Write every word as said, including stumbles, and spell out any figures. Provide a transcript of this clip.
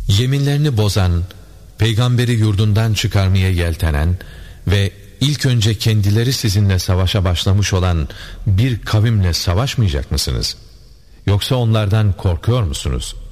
Yeminlerini bozan, peygamberi yurdundan çıkarmaya yeltenen ve ilk önce kendileri sizinle savaşa başlamış olan bir kavimle savaşmayacak mısınız? Yoksa onlardan korkuyor musunuz?